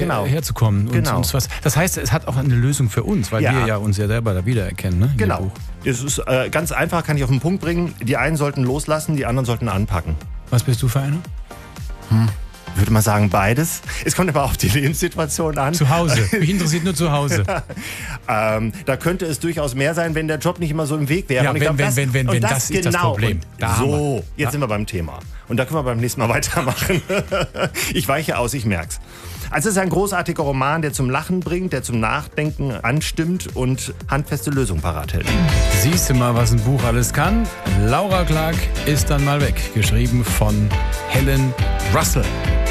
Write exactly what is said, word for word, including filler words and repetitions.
genau. herzukommen. Und Genau. uns was. Das heißt, es hat auch eine Lösung für uns, weil Ja. wir ja uns ja selber da wiedererkennen. Ne, in dem Genau. Buch. Es ist äh, ganz einfach, kann ich auf den Punkt bringen. Die einen sollten loslassen, die anderen sollten anpacken. Was bist du für einer? Ich würde mal sagen, beides. Es kommt aber auf die Lebenssituation an. Zu Hause. Mich interessiert nur zu Hause. ähm, da könnte es durchaus mehr sein, wenn der Job nicht immer so im Weg wäre. Ja, Und ich wenn- glaub, wenn- das, wenn- wenn- und wenn das, das ist das genau. Problem. Und Da haben wir. so, jetzt Ja. sind wir beim Thema. Und da können wir beim nächsten Mal weitermachen. Ich weiche aus, ich merk's. Also es ist ein großartiger Roman, der zum Lachen bringt, der zum Nachdenken anstimmt und handfeste Lösungen parat hält. Siehst du mal, was ein Buch alles kann? Laura Clark ist dann mal weg. Geschrieben von Helen Russell.